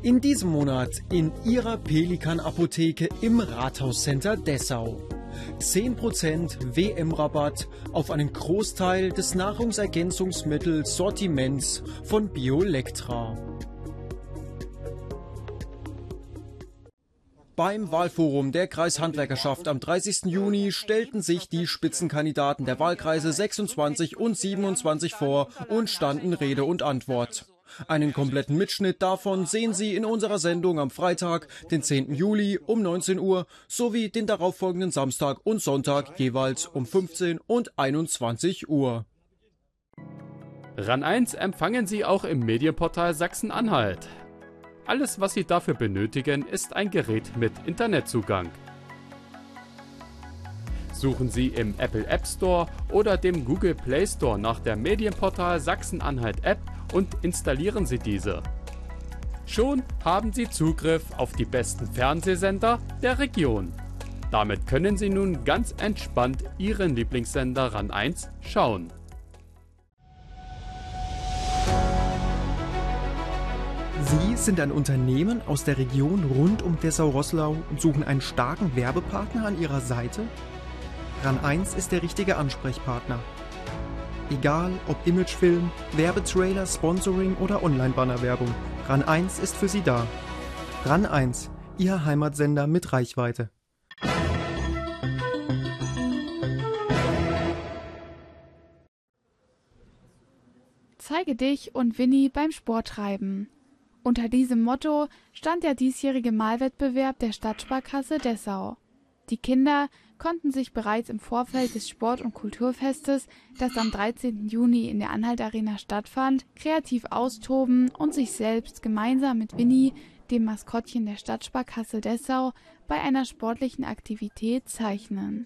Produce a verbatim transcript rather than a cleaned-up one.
In diesem Monat in Ihrer Pelikan-Apotheke im Rathauscenter Dessau. zehn Prozent W M-Rabatt auf einen Großteil des Nahrungsergänzungsmittelsortiments von Biolectra. Beim Wahlforum der Kreishandwerkerschaft am dreißigsten Juni stellten sich die Spitzenkandidaten der Wahlkreise sechsundzwanzig und siebenundzwanzig vor und standen Rede und Antwort. Einen kompletten Mitschnitt davon sehen Sie in unserer Sendung am Freitag, den zehnten Juli um neunzehn Uhr, sowie den darauffolgenden Samstag und Sonntag jeweils um fünfzehn und einundzwanzig Uhr. RAN eins empfangen Sie auch im Medienportal Sachsen-Anhalt. Alles, was Sie dafür benötigen, ist ein Gerät mit Internetzugang. Suchen Sie im Apple App Store oder dem Google Play Store nach der Medienportal Sachsen-Anhalt App und installieren Sie diese. Schon haben Sie Zugriff auf die besten Fernsehsender der Region. Damit können Sie nun ganz entspannt Ihren Lieblingssender RAN eins schauen. Sie sind ein Unternehmen aus der Region rund um Dessau-Roßlau und suchen einen starken Werbepartner an Ihrer Seite? RAN eins ist der richtige Ansprechpartner. Egal ob Imagefilm, Werbetrailer, Sponsoring oder Online-Bannerwerbung, RAN eins ist für Sie da. RAN eins, Ihr Heimatsender mit Reichweite. Zeige dich und Winnie beim Sporttreiben. Unter diesem Motto stand der diesjährige Malwettbewerb der Stadtsparkasse Dessau. Die Kinder konnten sich bereits im Vorfeld des Sport- und Kulturfestes, das am dreizehnten Juni in der Anhalt-Arena stattfand, kreativ austoben und sich selbst gemeinsam mit Winnie, dem Maskottchen der Stadtsparkasse Dessau, bei einer sportlichen Aktivität zeichnen.